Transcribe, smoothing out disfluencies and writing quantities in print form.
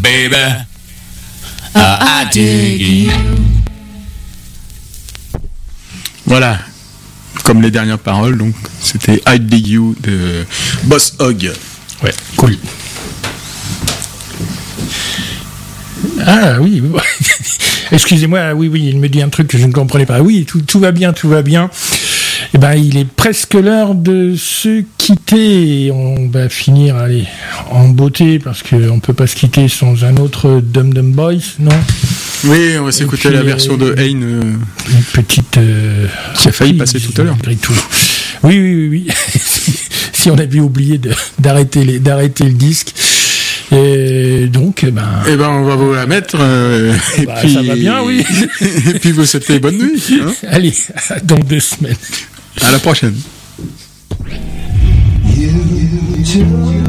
baby. I dig you. Voilà, comme les dernières paroles, donc c'était I Dig You de Boss Hogg. Ouais, cool. Ah oui, excusez-moi, oui, il me dit un truc que je ne comprenais pas. Oui, tout va bien, tout va bien. Eh ben, il est presque l'heure de se quitter. Et on va finir, allez, en beauté, parce qu'on peut pas se quitter sans un autre Dum Dum Boys, non? Oui, on va s'écouter la version de Hein. Une petite... qui a failli passer tout à l'heure. Malgré tout. Oui. si on avait oublié d'arrêter le disque. Et donc, on va vous la mettre. Et puis, ça va bien, oui. Et puis vous souhaitez bonne nuit. Hein. Allez, dans 2 semaines. À la prochaine. You